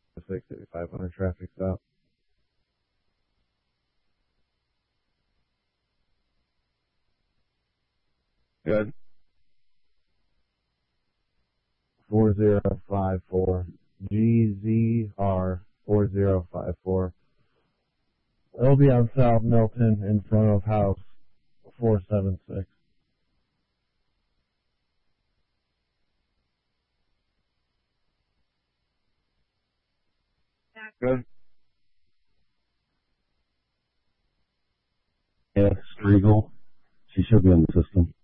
68500 traffic stop. Good. 4054 GZR 4054. It'll be on South Milton in front of house 476. Good. Yes, Striegel. She should be in the system.